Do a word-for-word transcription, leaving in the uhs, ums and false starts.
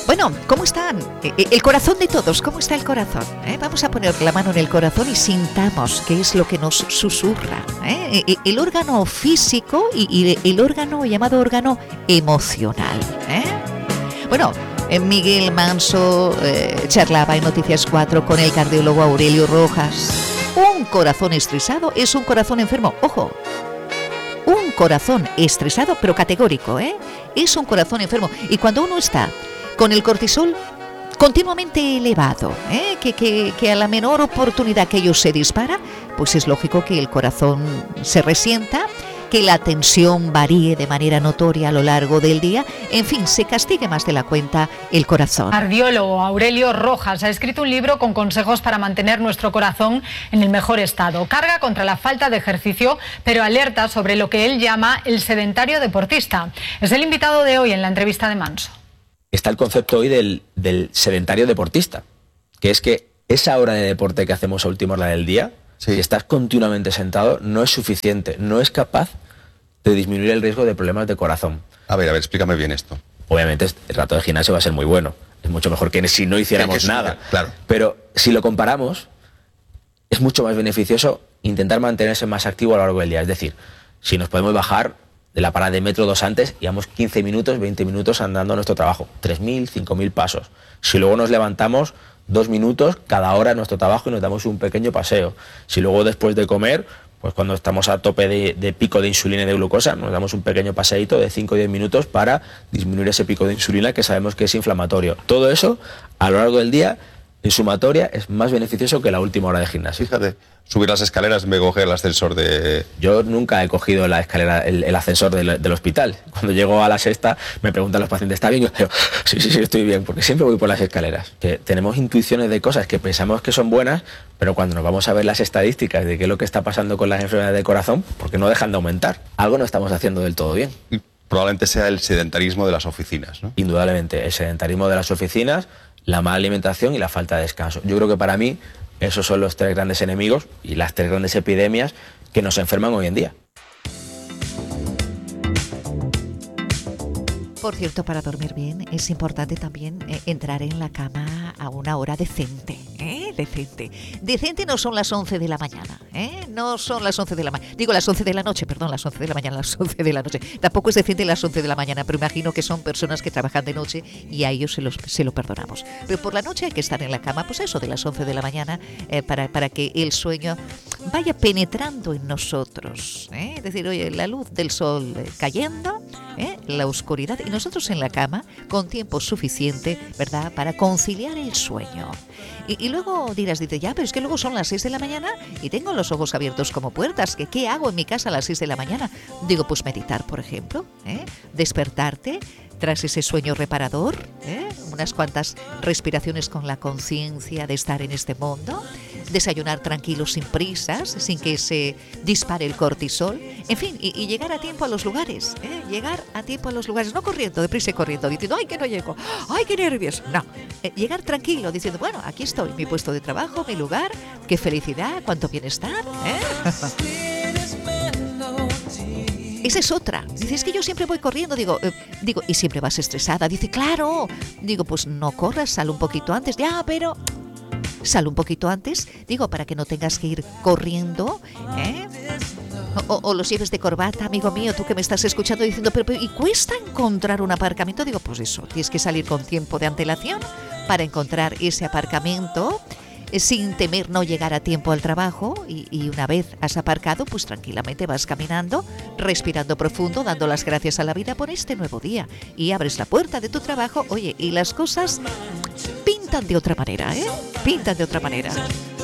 Bueno, ¿cómo están? El corazón de todos, ¿cómo está el corazón? ¿Eh? Vamos a poner la mano en el corazón y sintamos qué es lo que nos susurra. ¿Eh? El órgano físico y el órgano llamado órgano emocional. ¿Eh? Bueno, Miguel Manso eh, charlaba en Noticias cuatro con el cardiólogo Aurelio Rojas. Un corazón estresado es un corazón enfermo. ¡Ojo! Un corazón estresado, pero categórico, ¿eh? Es un corazón enfermo. Y cuando uno está con el cortisol continuamente elevado, ¿eh? que, que, que a la menor oportunidad que ello se dispara, pues es lógico que el corazón se resienta, que la tensión varíe de manera notoria a lo largo del día, en fin, se castigue más de la cuenta el corazón. Cardiólogo Aurelio Rojas ha escrito un libro con consejos para mantener nuestro corazón en el mejor estado. Carga contra la falta de ejercicio, pero alerta sobre lo que él llama el sedentario deportista. Es el invitado de hoy en la entrevista de Manso. Está el concepto hoy del, del sedentario deportista, que es que esa hora de deporte que hacemos a última hora del día, sí. Si estás continuamente sentado, no es suficiente, no es capaz de disminuir el riesgo de problemas de corazón. A ver, a ver, explícame bien esto. Obviamente el rato de gimnasio va a ser muy bueno, es mucho mejor que si no hiciéramos que nada. Sí, claro. Pero si lo comparamos, es mucho más beneficioso intentar mantenerse más activo a lo largo del día. Es decir, si nos podemos bajar de la parada de metro dos antes, llevamos quince minutos, veinte minutos andando a nuestro trabajo, tres mil, cinco mil pasos. Si luego nos levantamos dos minutos cada hora en nuestro trabajo y nos damos un pequeño paseo. Si luego después de comer, pues cuando estamos a tope de, de pico de insulina y de glucosa, nos damos un pequeño paseíto de cinco o diez minutos para disminuir ese pico de insulina que sabemos que es inflamatorio. Todo eso, a lo largo del día, en sumatoria, es más beneficioso que la última hora de gimnasio. Fíjate, subir las escaleras en vez de coger el ascensor de... Yo nunca he cogido la escalera, el, el ascensor del, del hospital. Cuando llego a la sexta, me preguntan los pacientes, ¿está bien? Yo digo, sí, sí, sí, estoy bien, porque siempre voy por las escaleras. Que tenemos intuiciones de cosas que pensamos que son buenas, pero cuando nos vamos a ver las estadísticas de qué es lo que está pasando con las enfermedades de corazón, porque no dejan de aumentar. Algo no estamos haciendo del todo bien. Y probablemente sea el sedentarismo de las oficinas, ¿no? Indudablemente, el sedentarismo de las oficinas, la mala alimentación y la falta de descanso. Yo creo que para mí esos son los tres grandes enemigos y las tres grandes epidemias que nos enferman hoy en día. Por cierto, para dormir bien es importante también eh, entrar en la cama a una hora decente, ¿eh? Decente. Decente no son las once de la mañana, ¿eh? No son las once de la mañana. Digo las once de la noche, perdón, las once de la mañana, las once de la noche. Tampoco es decente las once de la mañana, pero imagino que son personas que trabajan de noche y a ellos se, los, se lo perdonamos. Pero por la noche hay que estar en la cama, pues eso, de las once de la mañana, eh, para, para que el sueño vaya penetrando en nosotros, ¿eh? Es decir, oye, la luz del sol eh, cayendo, ¿eh? La oscuridad y nosotros en la cama con tiempo suficiente, ¿verdad?, para conciliar el sueño. Y, y luego dirás, dice, ya, pero es que luego son las seis de la mañana y tengo los ojos abiertos como puertas. ¿Qué, qué hago en mi casa a las seis de la mañana? Digo, pues meditar, por ejemplo, ¿eh? Despertarte tras ese sueño reparador, ¿eh? Unas cuantas respiraciones con la conciencia de estar en este mundo, desayunar tranquilo sin prisas, sin que se dispare el cortisol, en fin, y, y llegar a tiempo a los lugares, ¿eh? Llegar a tiempo a los lugares, no corriendo, deprisa y corriendo, diciendo, ¡ay, que no llego! ¡Ay, qué nervios! No, eh, llegar tranquilo, diciendo, bueno, aquí estoy, mi puesto de trabajo, mi lugar, qué felicidad, cuánto bienestar, ¿eh? Esa es otra. Dice, es que yo siempre voy corriendo. Digo, eh, digo, y siempre vas estresada. Dice, claro. Digo, pues no corras, sal un poquito antes. Ya, pero sal un poquito antes. Digo, para que no tengas que ir corriendo, ¿eh? O, o, o los lleves de corbata, amigo mío, tú que me estás escuchando diciendo, pero, pero ¿y cuesta encontrar un aparcamiento? Digo, pues eso, tienes que salir con tiempo de antelación para encontrar ese aparcamiento, sin temer no llegar a tiempo al trabajo y, y una vez has aparcado, pues tranquilamente vas caminando, respirando profundo, dando las gracias a la vida por este nuevo día y abres la puerta de tu trabajo, oye, y las cosas pintan de otra manera, ¿eh? Pintan de otra manera.